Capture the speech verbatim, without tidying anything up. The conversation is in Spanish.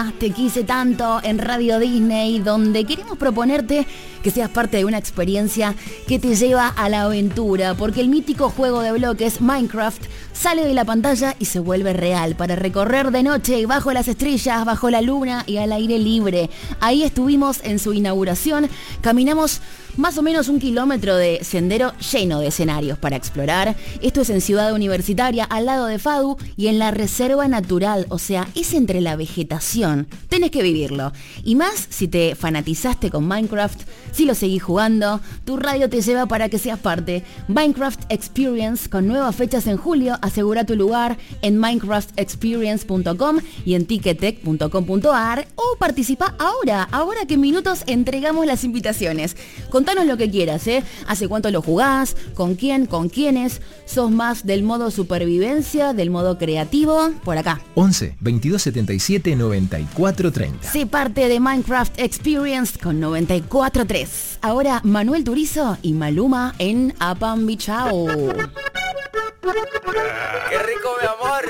Te quise tanto en Radio Disney, donde queremos proponerte que seas parte de una experiencia que te lleva a la aventura, porque el mítico juego de bloques Minecraft sale de la pantalla y se vuelve real para recorrer de noche bajo las estrellas, bajo la luna y al aire libre. Ahí estuvimos en su inauguración, caminamos más o menos un kilómetro de sendero lleno de escenarios para explorar. Esto es en Ciudad Universitaria, al lado de Fadu y en la reserva natural, o sea, es entre la vegetación. Tenés que vivirlo. Y más si te fanatizaste con Minecraft, si lo seguís jugando, tu radio te lleva para que seas parte. Minecraft Experience con nuevas fechas en julio. Asegura tu lugar en minecraft experience punto com y en ticketek punto com punto ar o participa ahora, ahora que en minutos entregamos las invitaciones. Contanos lo que quieras, ¿eh? ¿Hace cuánto lo jugás? ¿Con quién? ¿Con quiénes? ¿Sos más del modo supervivencia, del modo creativo? Por acá. once, veintidós setenta y siete, noventa y cuatro treinta. Sé parte de Minecraft Experience con noventa y cuatro tres. Ahora Manuel Turizo y Maluma en Apambichao. ¡Qué rico, mi amor!